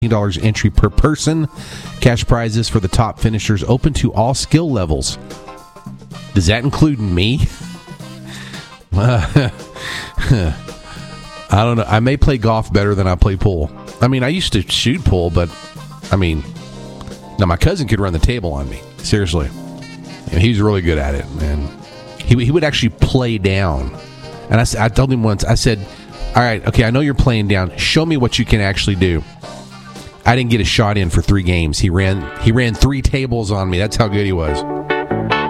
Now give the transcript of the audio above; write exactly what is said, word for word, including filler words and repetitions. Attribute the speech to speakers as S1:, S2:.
S1: dollars entry per person. Cash prizes for the top finishers open to all skill levels. Does that include me? I don't know. I may play golf better than I play pool. I mean, I used to shoot pool, but I mean, now my cousin could run the table on me. Seriously. And he was really good at it, man. He, he would actually play down. And I, I told him once, I said, all right, okay, I know you're playing down. Show me what you can actually do. I didn't get a shot in for three games. He ran he ran three tables on me. That's how good he was.